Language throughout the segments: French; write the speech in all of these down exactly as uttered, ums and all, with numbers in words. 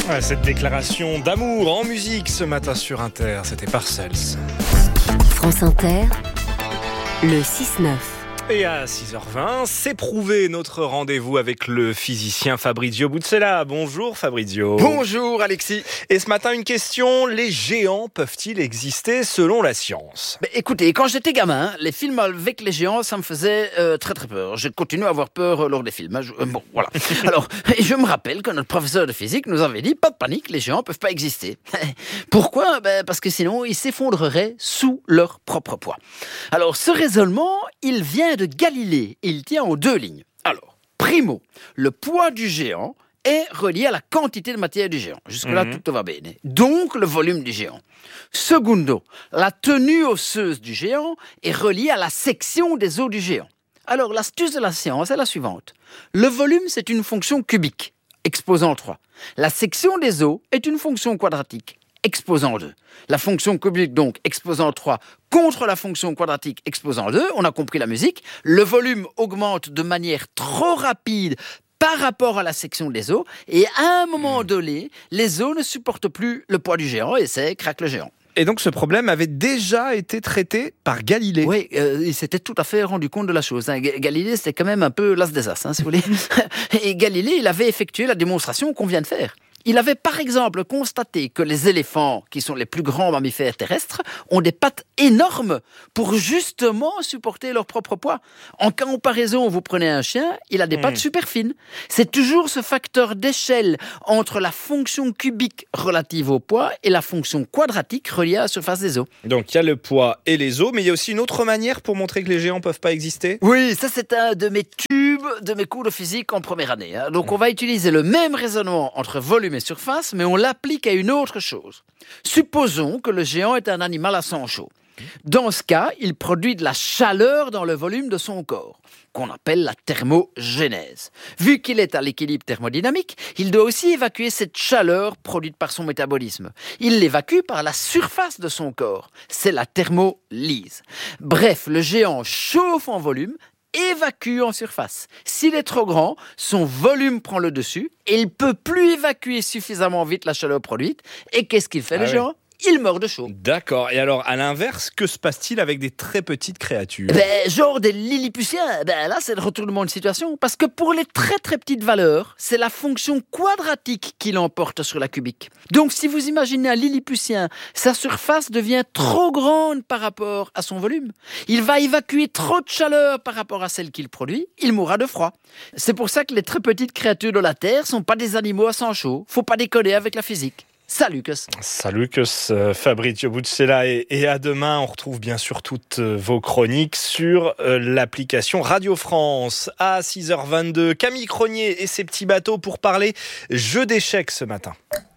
Ouais, cette déclaration d'amour en musique ce matin sur Inter, c'était Parcells. France Inter, le six neuf. Et à six heures vingt, c'est prouvé notre rendez-vous avec le physicien Fabrizio Buzzella. Bonjour Fabrizio. Bonjour Alexis. Et ce matin, une question, les géants peuvent-ils exister selon la science ? Mais écoutez, quand j'étais gamin, les films avec les géants, ça me faisait euh, très très peur. J'ai continué à avoir peur euh, lors des films. Hein. Je, euh, bon, voilà. Alors, je me rappelle que notre professeur de physique nous avait dit, pas de panique, les géants peuvent pas exister. Pourquoi ? Ben, parce que sinon, ils s'effondreraient sous leur propre poids. Alors, ce raisonnement, il vient de Galilée et il tient en deux lignes. Alors, primo, le poids du géant est relié à la quantité de matière du géant. Jusque-là, mmh. tout va bien. Donc, le volume du géant. Secondo, la tenue osseuse du géant est reliée à la section des os du géant. Alors, l'astuce de la science est la suivante. Le volume, c'est une fonction cubique, exposant trois. La section des os est une fonction quadratique, exposant deux. La fonction cubique, donc, exposant trois, contre la fonction quadratique exposant deux, on a compris la musique, le volume augmente de manière trop rapide par rapport à la section des os, et à un moment donné, les os ne supportent plus le poids du géant, et c'est craque le géant. Et donc ce problème avait déjà été traité par Galilée. Oui, euh, il s'était tout à fait rendu compte de la chose. Hein. Galilée, c'était quand même un peu l'as des as, hein, si vous voulez. Et Galilée, il avait effectué la démonstration qu'on vient de faire. Il avait par exemple constaté que les éléphants, qui sont les plus grands mammifères terrestres, ont des pattes énormes pour justement supporter leur propre poids. En comparaison, vous prenez un chien, il a des mmh. pattes super fines. C'est toujours ce facteur d'échelle entre la fonction cubique relative au poids et la fonction quadratique reliée à la surface des os. Donc il y a le poids et les os, mais il y a aussi une autre manière pour montrer que les géants ne peuvent pas exister ? Oui, ça c'est un de mes tubes de mes cours de physique en première année. Hein. Donc on va utiliser le même raisonnement entre volume et surface, mais on l'applique à une autre chose. Supposons que le géant est un animal à sang chaud. Dans ce cas, il produit de la chaleur dans le volume de son corps, qu'on appelle la thermogénèse. Vu qu'il est à l'équilibre thermodynamique, il doit aussi évacuer cette chaleur produite par son métabolisme. Il l'évacue par la surface de son corps. C'est la thermolyse. Bref, le géant chauffe en volume, évacue en surface. S'il est trop grand, son volume prend le dessus et il ne peut plus évacuer suffisamment vite la chaleur produite. Et qu'est-ce qu'il fait, ah le géant ? Il meurt de chaud. D'accord. Et alors, à l'inverse, que se passe-t-il avec des très petites créatures ? Ben, genre des lilliputiens. Ben, là, c'est le retournement de situation. Parce que pour les très très petites valeurs, c'est la fonction quadratique qui l'emporte sur la cubique. Donc, si vous imaginez un lilliputien, sa surface devient trop grande par rapport à son volume. Il va évacuer trop de chaleur par rapport à celle qu'il produit. Il mourra de froid. C'est pour ça que les très petites créatures de la Terre sont pas des animaux à sang chaud. Faut pas déconner avec la physique. Salut Cus. Salut Cus, Fabrizio Buzzella et, et à demain. On retrouve bien sûr toutes vos chroniques sur euh, l'application Radio France. À six heures vingt-deux, Camille Cronier et ses petits bateaux pour parler jeu d'échecs ce matin.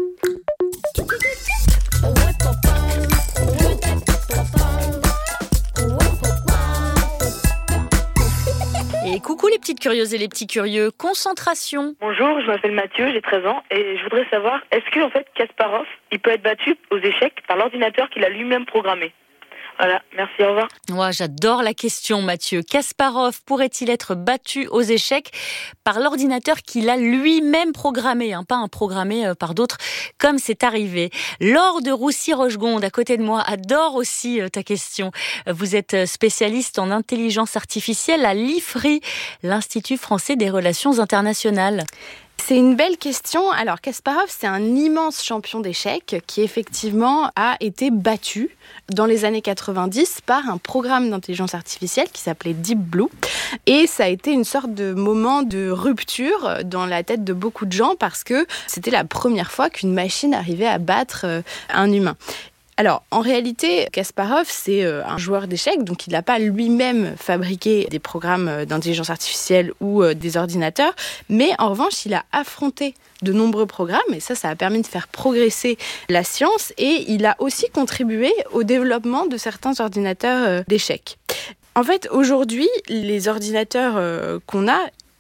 Et coucou les petites curieuses et les petits curieux, concentration. Bonjour, je m'appelle Mathieu, j'ai treize ans et je voudrais savoir, est-ce que en fait Kasparov, il peut être battu aux échecs par l'ordinateur qu'il a lui-même programmé ? Voilà, merci, au revoir. Ouais, j'adore la question, Mathieu. Kasparov pourrait-il être battu aux échecs par l'ordinateur qu'il a lui-même programmé, hein, pas un programmé euh, par d'autres, comme c'est arrivé. Laure de Roussy-Rochegonde, à côté de moi, adore aussi euh, ta question. Vous êtes spécialiste en intelligence artificielle à l'I F R I, l'Institut français des relations internationales. C'est une belle question. Alors, Kasparov, c'est un immense champion d'échecs qui, effectivement, a été battu dans les années quatre-vingt-dix par un programme d'intelligence artificielle qui s'appelait Deep Blue. Et ça a été une sorte de moment de rupture dans la tête de beaucoup de gens parce que c'était la première fois qu'une machine arrivait à battre un humain. Alors, en réalité, Kasparov, c'est un joueur d'échecs, donc il n'a pas lui-même fabriqué des programmes d'intelligence artificielle ou des ordinateurs, mais en revanche, il a affronté de nombreux programmes, et ça, ça a permis de faire progresser la science, et il a aussi contribué au développement de certains ordinateurs d'échecs. En fait, aujourd'hui, les ordinateurs qu'on a,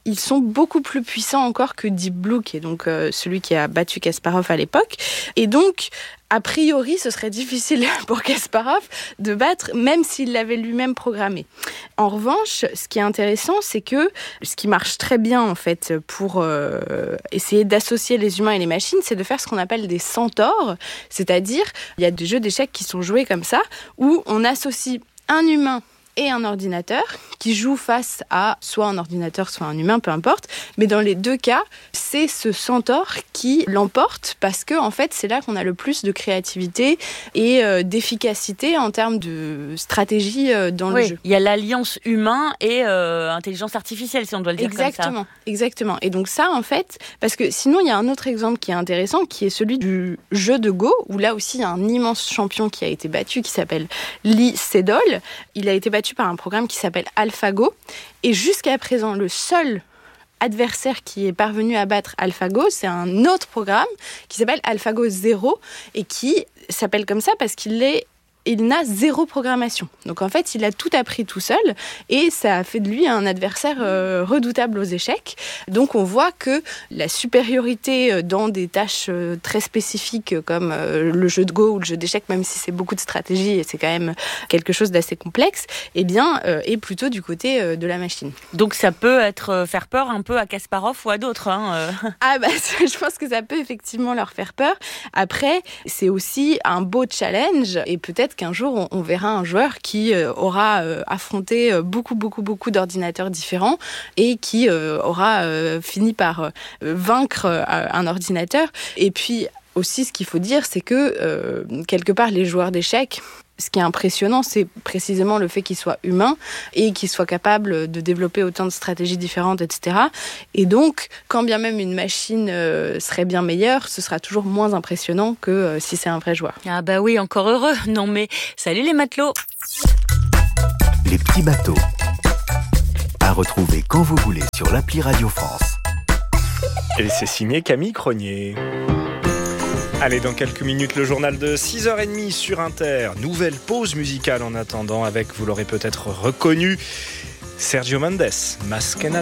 ils sont beaucoup plus puissants encore que Deep Blue, qui est donc euh, celui qui a battu Kasparov à l'époque. Et donc, a priori, ce serait difficile pour Kasparov de battre, même s'il l'avait lui-même programmé. En revanche, ce qui est intéressant, c'est que ce qui marche très bien, en fait, pour euh, essayer d'associer les humains et les machines, c'est de faire ce qu'on appelle des centaures. C'est-à-dire, il y a des jeux d'échecs qui sont joués comme ça, où on associe un humain et un ordinateur qui joue face à soit un ordinateur, soit un humain, peu importe. Mais dans les deux cas, c'est ce centaure qui l'emporte parce que, en fait, c'est là qu'on a le plus de créativité et euh, d'efficacité en termes de stratégie euh, dans oui, le jeu. Il y a l'alliance humain et euh, intelligence artificielle, si on doit le dire exactement, comme ça. Exactement. Et donc ça, en fait, parce que sinon, il y a un autre exemple qui est intéressant, qui est celui du jeu de Go, où là aussi, il y a un immense champion qui a été battu, qui s'appelle Lee Sedol. Il a été battu par un programme qui s'appelle AlphaGo. Et jusqu'à présent, le seul adversaire qui est parvenu à battre AlphaGo, c'est un autre programme qui s'appelle AlphaGo zéro et qui s'appelle comme ça parce qu'il est il n'a zéro programmation. Donc en fait, il a tout appris tout seul et ça a fait de lui un adversaire euh, redoutable aux échecs. Donc on voit que la supériorité dans des tâches euh, très spécifiques comme euh, le jeu de Go ou le jeu d'échecs, même si c'est beaucoup de stratégie et c'est quand même quelque chose d'assez complexe, eh bien, euh, est plutôt du côté euh, de la machine. Donc ça peut être euh, faire peur un peu à Kasparov ou à d'autres. Hein, euh. Ah bah, je pense que ça peut effectivement leur faire peur. Après, c'est aussi un beau challenge et peut-être qu'un jour, on verra un joueur qui euh, aura euh, affronté euh, beaucoup, beaucoup, beaucoup d'ordinateurs différents et qui euh, aura euh, fini par euh, vaincre euh, un ordinateur. Et puis aussi, ce qu'il faut dire, c'est que euh, quelque part, les joueurs d'échecs, ce qui est impressionnant, c'est précisément le fait qu'ils soient humains et qu'ils soient capables de développer autant de stratégies différentes, et cetera. Et donc, quand bien même une machine euh, serait bien meilleure, ce sera toujours moins impressionnant que euh, si c'est un vrai joueur. Ah bah oui, encore heureux. Non mais, salut les matelots. Les petits bateaux. À retrouver quand vous voulez sur l'appli Radio France. Et c'est signé Camille Cronier. Allez, dans quelques minutes, le journal de six heures trente sur Inter. Nouvelle pause musicale en attendant avec, vous l'aurez peut-être reconnu, Sergio Mendes, Mas que nada.